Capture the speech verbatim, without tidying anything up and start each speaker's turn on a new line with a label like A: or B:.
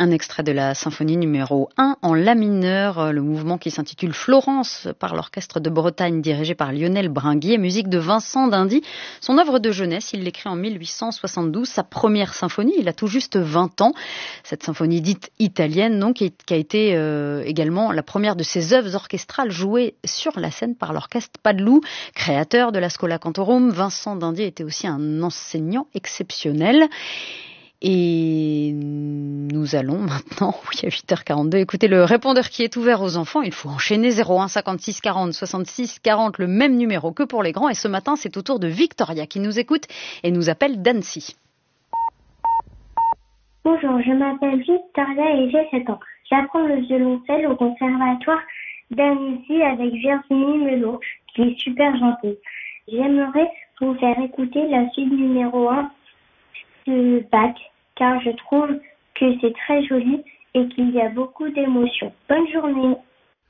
A: Un extrait de la symphonie numéro un en la mineur, le mouvement qui s'intitule Florence par l'Orchestre de Bretagne dirigé par Lionel Bringuier, musique de Vincent d'Indy. Son œuvre de jeunesse, il l'écrit en mille huit cent soixante-douze, sa première symphonie, il a tout juste vingt ans. Cette symphonie dite italienne, donc, qui a été euh, également la première de ses œuvres orchestrales jouées sur la scène par l'orchestre Padeloup, créateur de la Schola Cantorum. Vincent d'Indy était aussi un enseignant exceptionnel. Et nous allons maintenant, oui, à huit heures quarante-deux, écouter le répondeur qui est ouvert aux enfants. Il faut enchaîner zéro un cinquante-six quarante soixante-six quarante, le même numéro que pour les grands. Et ce matin, c'est au tour de Victoria qui nous écoute et nous appelle d'Annecy.
B: Bonjour, je m'appelle Victoria et j'ai sept ans. J'apprends le violoncelle au conservatoire d'Annecy avec Virginie Melot, qui est super gentille. J'aimerais vous faire écouter la suite numéro un de Bach, car je trouve que c'est très joli et qu'il y a beaucoup d'émotions. Bonne journée.